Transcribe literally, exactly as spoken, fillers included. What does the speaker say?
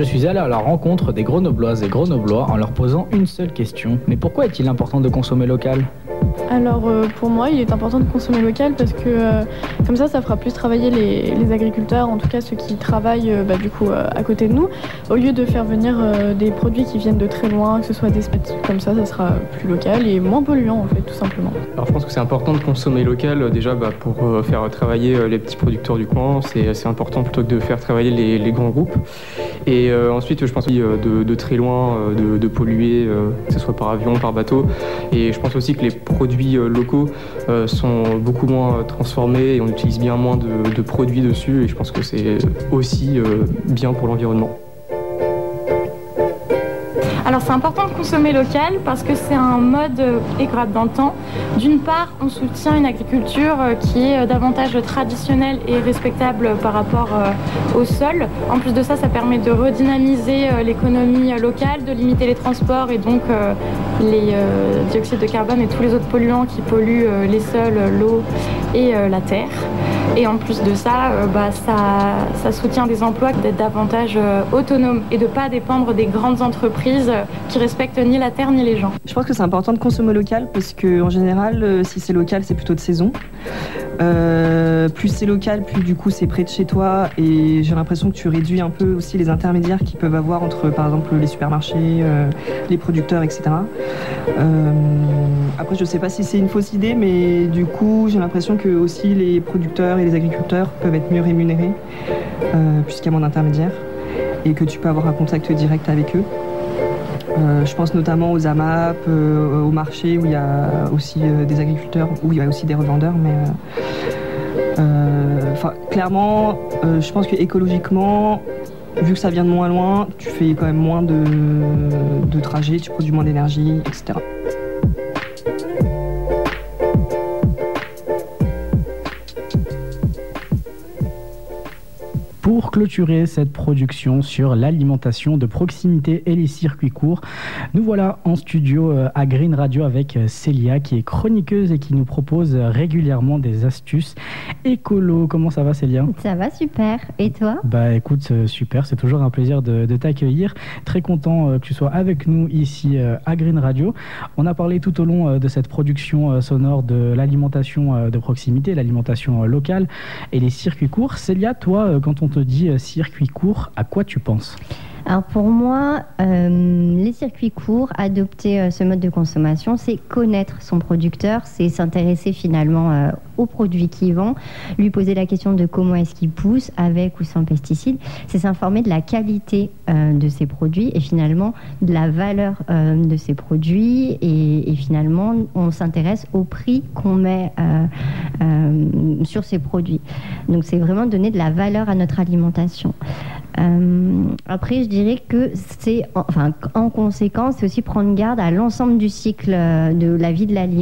Je suis allé à la rencontre des Grenobloises et Grenoblois en leur posant une seule question. Mais pourquoi est-il important de consommer local ? Alors euh, pour moi, il est important de consommer local parce que euh, comme ça, ça fera plus travailler les, les agriculteurs, en tout cas ceux qui travaillent euh, bah, du coup euh, à côté de nous, au lieu de faire venir euh, des produits qui viennent de très loin, que ce soit des spèces comme ça, ça sera plus local et moins polluant en fait, tout simplement. Alors je pense que c'est important de consommer local euh, déjà bah, pour euh, faire travailler euh, les petits producteurs du coin, c'est, c'est important plutôt que de faire travailler les, les grands groupes. Et euh, ensuite, je pense aussi euh, de, de très loin, euh, de, de polluer, euh, que ce soit par avion, par bateau. Et je pense aussi que les produits euh, locaux euh, sont beaucoup moins euh, transformés et on utilise bien moins de, de produits dessus. Et je pense que c'est aussi euh, bien pour l'environnement. Alors c'est important de consommer local parce que c'est un mode égrade dans le temps. D'une part, on soutient une agriculture qui est davantage traditionnelle et respectable par rapport au sol. En plus de ça, ça permet de redynamiser l'économie locale, de limiter les transports et donc les dioxydes de carbone et tous les autres polluants qui polluent les sols, l'eau et la terre. Et en plus de ça, bah, ça, ça soutient des emplois d'être davantage autonomes et de ne pas dépendre des grandes entreprises qui respectent ni la terre ni les gens. Je pense que c'est important de consommer local parce qu'en général, si c'est local, c'est plutôt de saison. Euh, plus c'est local, plus du coup c'est près de chez toi et j'ai l'impression que tu réduis un peu aussi les intermédiaires qu'ils peuvent avoir entre par exemple les supermarchés, euh, les producteurs, et cetera. Euh, après je sais pas si c'est une fausse idée, mais du coup j'ai l'impression que aussi les producteurs et les agriculteurs peuvent être mieux rémunérés euh, puisqu'il y a moins d'intermédiaires et que tu peux avoir un contact direct avec eux. Euh, je pense notamment aux A M A P, euh, au marché où il y a aussi euh, des agriculteurs, où il y a aussi des revendeurs, mais euh, euh, clairement, euh, je pense que écologiquement, vu que ça vient de moins loin, tu fais quand même moins de, de trajets, tu produis moins d'énergie, et cetera. Pour clôturer cette production sur l'alimentation de proximité et les circuits courts, nous voilà en studio à Green Radio avec Célia qui est chroniqueuse et qui nous propose régulièrement des astuces écolo. Comment ça va Célia ? Ça va super. Et toi ? Bah écoute, super, c'est toujours un plaisir de, de t'accueillir. Très content que tu sois avec nous ici à Green Radio. On a parlé tout au long de cette production sonore de l'alimentation de proximité, l'alimentation locale et les circuits courts. Célia, toi, quand on te dit circuit court, à quoi tu penses ? Alors pour moi, euh, les circuits courts, adopter euh, ce mode de consommation, c'est connaître son producteur, c'est s'intéresser finalement euh, aux produits qu'il vend, lui poser la question de comment est-ce qu'il pousse, avec ou sans pesticides, c'est s'informer de la qualité euh, de ses produits et finalement de la valeur euh, de ses produits et, et finalement on s'intéresse au prix qu'on met euh, euh, sur ces produits. Donc c'est vraiment donner de la valeur à notre alimentation. Euh, après, je dirais que c'est, enfin, en conséquence, c'est aussi prendre garde à l'ensemble du cycle de la vie de l'aliment.